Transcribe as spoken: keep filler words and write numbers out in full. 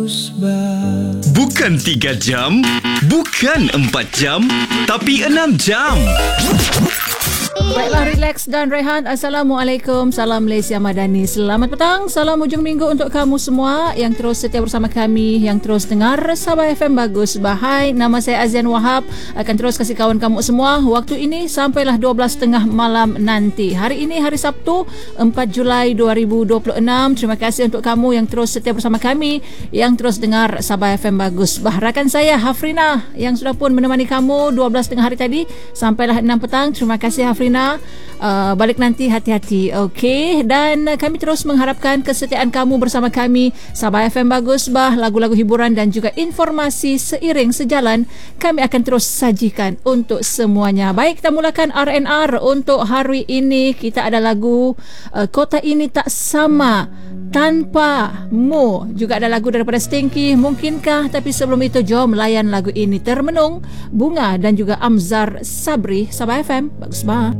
bagus bah. Bukan tiga jam, bukan empat jam, tapi enam jam. Baiklah, relax dan rehat. Assalamualaikum, salam Malaysia Madani. Selamat petang, salam hujung minggu untuk kamu semua yang terus setia bersama kami, yang terus dengar Sabah F M Bagus Bahai. Nama saya Azian Wahab, akan terus kasih kawan kamu semua waktu ini sampailah dua belas tiga puluh malam nanti. Hari ini hari Sabtu, empat Julai dua ribu dua puluh enam. Terima kasih untuk kamu yang terus setia bersama kami, yang terus dengar Sabah F M Bagus Bah. Rakan saya Hafrina yang sudah pun menemani kamu dua belas tiga puluh hari tadi sampailah enam petang. Terima kasih Hafrina. Uh, balik nanti hati-hati, okey. Dan uh, kami terus mengharapkan kesetiaan kamu bersama kami Sabah F M Bagus Bah. Lagu-lagu hiburan dan juga informasi seiring sejalan kami akan terus sajikan untuk semuanya. Baik, kita mulakan R and R untuk hari ini. Kita ada lagu uh, Kota Ini Tak Sama Tanpa Mu. Juga ada lagu daripada Stinky, Mungkinkah. Tapi sebelum itu jom layan lagu ini. Termenung, Bunga dan juga Amzar Sabri. Sabah F M Bagus Bah.